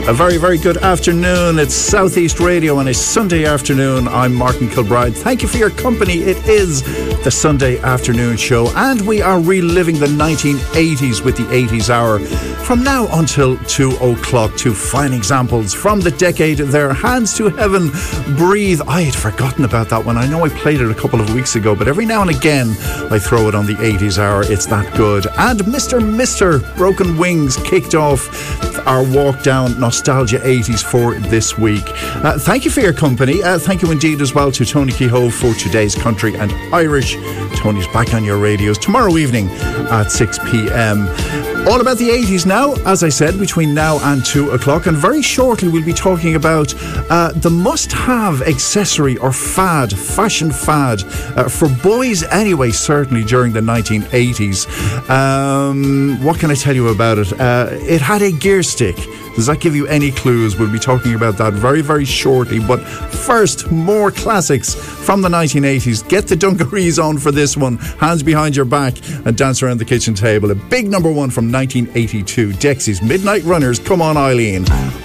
A very, very good afternoon. It's Southeast Radio on a Sunday afternoon. I'm Martin Kilbride. Thank you for your company. It is the Sunday afternoon show, and we are reliving the 1980s with the 80s Hour from now until 2 o'clock. Two fine examples from the decade there. Hands to Heaven, Breathe. I had forgotten about that one. I know I played it a couple of weeks ago, but every now and again I throw it on the 80s Hour. It's that good. And Mr. Broken Wings kicked off our walk down Nostalgia 80s for this week. Thank you for your company. Thank you indeed as well to Tony Kehoe for today's country and Irish. Tony's back on your radios tomorrow evening at 6 p.m. All about the 80s now, as I said, between now and 2 o'clock. And very shortly we'll be talking about the must-have accessory or fashion fad, for boys anyway, certainly during the 1980s. What can I tell you about it? It had a gear stick. Does that give you any clues? We'll be talking about that very, very shortly. But first, more classics from the 1980s. Get the dungarees on for this one. Hands behind your back and dance around the kitchen table. A big number one from 1982. Dexys Midnight Runners. Come on, Eileen.